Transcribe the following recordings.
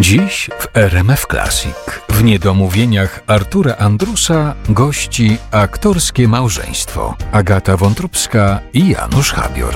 Dziś w RMF Classic w Niedomówieniach Artura Andrusa gości aktorskie małżeństwo Agata Wątróbska i Janusz Habior.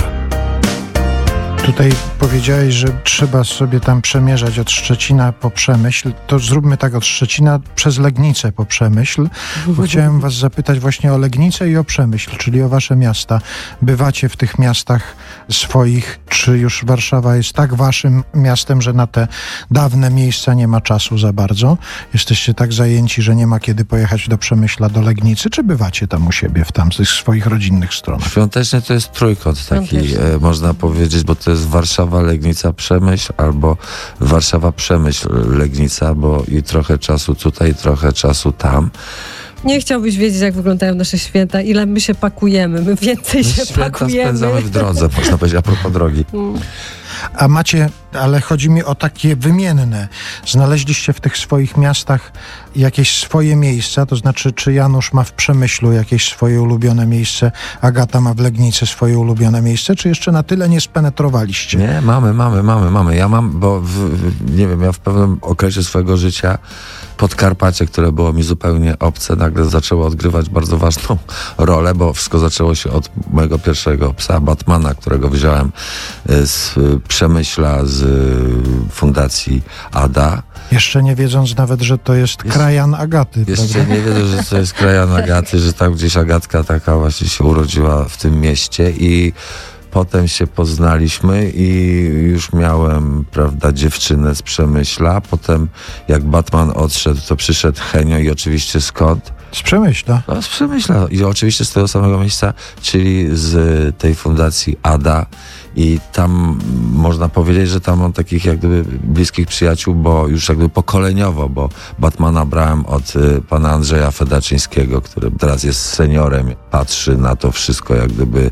Tutaj powiedziałeś, że trzeba sobie tam przemierzać od Szczecina po Przemyśl. To zróbmy tak, od Szczecina przez Legnicę po Przemyśl. Bo chciałem was zapytać właśnie o Legnicę i o Przemyśl, czyli o wasze miasta. Bywacie w tych miastach swoich? Czy już Warszawa jest tak waszym miastem, że na te dawne miejsca nie ma czasu za bardzo? Jesteście tak zajęci, że nie ma kiedy pojechać do Przemyśla, do Legnicy? Czy bywacie tam u siebie, w tamtych swoich rodzinnych stronach? Świątecznie to jest trójkąt taki, można powiedzieć, bo to jest Warszawa, Legnica, Przemyśl, albo Warszawa, Przemyśl, Legnica, bo i trochę czasu tutaj, trochę czasu tam. Nie chciałbyś wiedzieć, jak wyglądają nasze święta, ile my się pakujemy. My więcej się święta pakujemy. Spędzamy w drodze, można powiedzieć, a propos drogi. A macie, ale chodzi mi o takie wymienne. Znaleźliście w tych swoich miastach jakieś swoje miejsca? To znaczy, czy Janusz ma w Przemyślu jakieś swoje ulubione miejsce, Agata ma w Legnicy swoje ulubione miejsce, czy jeszcze na tyle nie spenetrowaliście? Nie, mamy. Ja mam, bo nie wiem, ja w pewnym okresie swojego życia Podkarpacie, które było mi zupełnie obce, nagle zaczęło odgrywać bardzo ważną rolę, bo wszystko zaczęło się od mojego pierwszego psa, Batmana, którego wziąłem z Przemyśla, z fundacji Ada. Jeszcze nie wiedząc nawet, że to jest krajan Agaty. Jeszcze prawda? nie wiedząc, że to jest krajan Agaty, że tam gdzieś Agatka taka właśnie się urodziła w tym mieście i potem się poznaliśmy i już miałem, prawda, dziewczynę z Przemyśla. Potem jak Batman odszedł, to przyszedł Henio i oczywiście skąd? Z Przemyśla. No, z Przemyśla i oczywiście z tego samego miejsca, czyli z tej fundacji Ada. I tam można powiedzieć, że tam mam takich jak gdyby bliskich przyjaciół, bo już jakby pokoleniowo, bo Batmana brałem od pana Andrzeja Fedaczyńskiego, który teraz jest seniorem, patrzy na to wszystko jak gdyby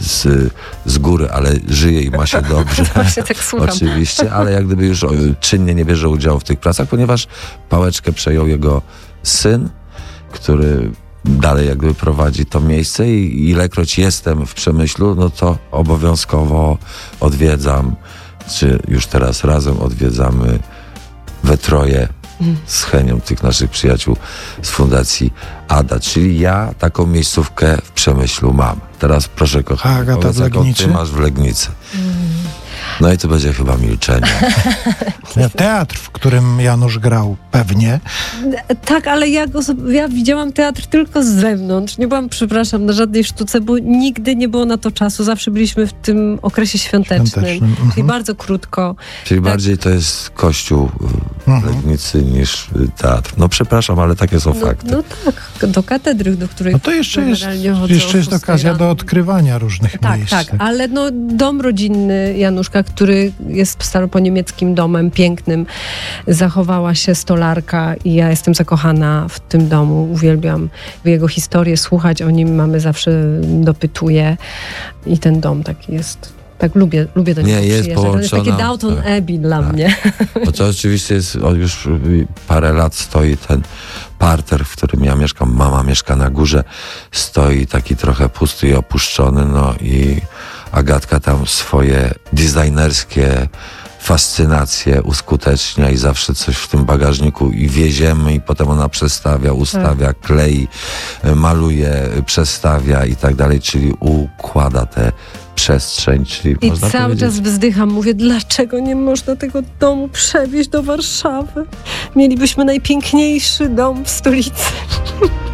z góry, ale żyje i ma się dobrze. Właśnie tak słucham. Oczywiście, ale jak gdyby już czynnie nie bierze udziału w tych pracach, ponieważ pałeczkę przejął jego syn, który dalej jakby prowadzi to miejsce i ilekroć jestem w Przemyślu, no to obowiązkowo odwiedzam, czy już teraz razem odwiedzamy we troje z Henią tych naszych przyjaciół z fundacji Ada, czyli ja taką miejscówkę w Przemyślu mam. Teraz proszę kochani, A Agata powiedz, w jaką Legnicy? ty masz w Legnicy. No i to będzie chyba milczenie. Teatr, w którym Janusz grał, pewnie. Tak, ale ja widziałam teatr tylko z zewnątrz. Nie byłam, przepraszam, na żadnej sztuce, bo nigdy nie było na to czasu. Zawsze byliśmy w tym okresie świątecznym. Czyli bardzo krótko. Czyli bardziej to jest kościół w Legnicy niż teatr. No przepraszam, ale takie są fakty. No tak, do katedry, do której No to jeszcze jest chodzą o 6 okazja rano. do odkrywania różnych miejsc. Tak, ale dom rodzinny Januszka, który jest staroponiemieckim domem pięknym, zachowała się stolarka i ja jestem zakochana w tym domu. Uwielbiam jego historię, słuchać o nim, mamy zawsze dopytuje i ten dom taki jest. Tak, lubię do niego jest przyjeżdżać. To jest takie połączona, Downton tak. Abbey dla mnie. Bo to oczywiście jest, już parę lat stoi ten parter, w którym ja mieszkam, mama mieszka na górze, stoi taki trochę pusty i opuszczony, no i Agatka tam swoje designerskie fascynacje uskutecznia i zawsze coś w tym bagażniku i wieziemy i potem ona przestawia, ustawia, klei, maluje, przestawia i tak dalej, czyli układa tę przestrzeń, czyli I można cały powiedzieć... czas wzdycham, mówię, dlaczego nie można tego domu przewieźć do Warszawy? Mielibyśmy najpiękniejszy dom w stolicy.